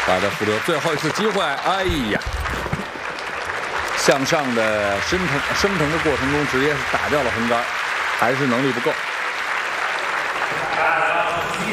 把他扶留最后一次机会，哎呀，向上的升腾的过程中，直接是打掉了横杆，还是能力不够。